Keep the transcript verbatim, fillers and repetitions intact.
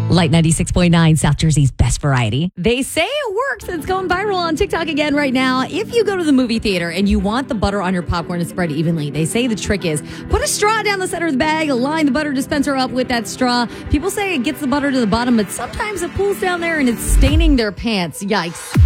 Light ninety-six point nine, South Jersey's best variety. They say it works. It's going viral on TikTok again right now. If you go to the movie theater and you want the butter on your popcorn to spread evenly, they say the trick is put a straw down the center of the bag, line the butter dispenser up with that straw. People say it gets the butter to the bottom, but sometimes it pools down there and it's staining their pants. Yikes.